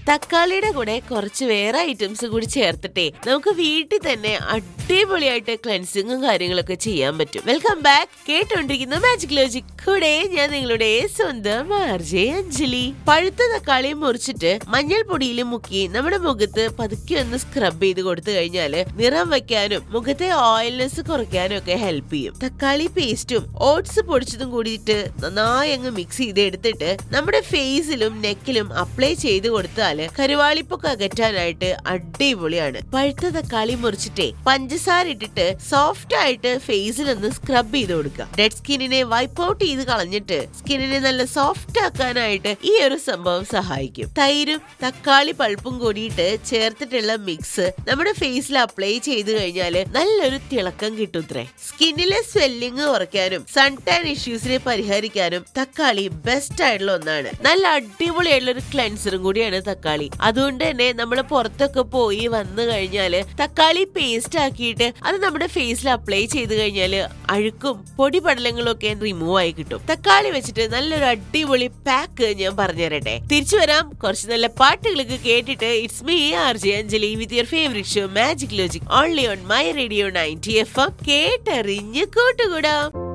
തക്കാളിയുടെ കൂടെ കുറച്ച് വേറെ ഐറ്റംസ് കൂടി ചേർത്തിട്ടേ നമുക്ക് വീട്ടിൽ തന്നെ അടിപൊളിയായിട്ട് ക്ലെൻസിങ്ങും കാര്യങ്ങളൊക്കെ ചെയ്യാൻ പറ്റും. Welcome back. കേട്ടോണ്ടിരിക്കുന്ന magic logic. കൂടെ ഞാൻ നിങ്ങളുടെ സ്വന്തം ആർജെ അഞ്ജലി. പഴുത്ത തക്കാളി മുറിച്ചിട്ട് മഞ്ഞൾപ്പൊടിയിൽ മുക്കി നമ്മുടെ മുഖത്ത് പതുക്കെ ഒന്ന് സ്ക്രബ് ചെയ്ത് കൊടുത്തു കഴിഞ്ഞാല് നിറം വെക്കാനും മുഖത്തെ ഓയിൽനെസ് കുറയ്ക്കാനും ഒക്കെ ഹെൽപ്പ് ചെയ്യും. തക്കാളി പേസ്റ്റും ഓട്സ് പൊടിച്ചതും കൂടിയിട്ട് നന്നായി അങ്ങ് മിക്സ് ചെയ്ത് എടുത്തിട്ട് നമ്മുടെ ഫേസിലും നെക്കിലും അപ്ലൈ ചെയ്ത് കൊടുത്താല് കരുവാളിപ്പൊക്കെ അകറ്റാനായിട്ട് അടിപൊളിയാണ്. പഴുത്ത തക്കാളി മുറിച്ചിട്ടേ പഞ്ചസാര ഇട്ടിട്ട് സോഫ്റ്റ് ആയിട്ട് ഫേസിലൊന്ന് സ്ക്രബ് ചെയ്ത് കൊടുക്കുക. ഡെഡ് സ്കിന്നിനെ വൈപ്പ് ഔട്ട് ചെയ്ത് കളഞ്ഞിട്ട് സ്കിന്നിനെ നല്ല സോഫ്റ്റ് ആക്കാനായിട്ട് ഈ ഒരു സംഭവം സഹായിക്കും. തൈരും തക്കാളി പൾപ്പും കൂടിയിട്ട് ചേർത്തിട്ടുള്ള മിക്സ് നമ്മുടെ ഫേസിൽ അപ്ലൈ ചെയ്ത് കഴിഞ്ഞാല് നല്ലൊരു തിളക്കം കിട്ടുത്രേ. സ്കിന്നിലെ സ്വെല്ലിങ് കുറയ്ക്കാനും സൺ ടാൻ ഇഷ്യൂസിനെ പരിഹരിക്കാനും തക്കാളി ബെസ്റ്റ് ആയിട്ടുള്ള ഒന്നാണ്. നല്ല അടിപൊളിയായിട്ടുള്ള ഒരു ക്ലെൻസറും കൂടിയാണ് തക്കാളി. അതുകൊണ്ട് തന്നെ നമ്മൾ പുറത്തൊക്കെ പോയി വന്നു കഴിഞ്ഞാല് തക്കാളി പേസ്റ്റ് ആക്കിയിട്ട് അത് നമ്മുടെ ഫേസിൽ അപ്ലൈ ചെയ്ത് കഴിഞ്ഞാല് അഴുക്കും പൊടി പടലങ്ങളും ഒക്കെ റിമൂവ് ആയി കിട്ടും. തക്കാളി വെച്ചിട്ട് നല്ലൊരു അടിപൊളി പാക്ക് ഞാൻ പറഞ്ഞു തരട്ടെ. തിരിച്ചു വരാം കുറച്ച് നല്ല പാട്ടുകളൊക്കെ കേട്ടിട്ട്. It's me RJ Anjali with your favourite show magic logic only on my radio 90 FM. കേട്ടറിഞ്ഞ് കൂട്ടുകൂടാം.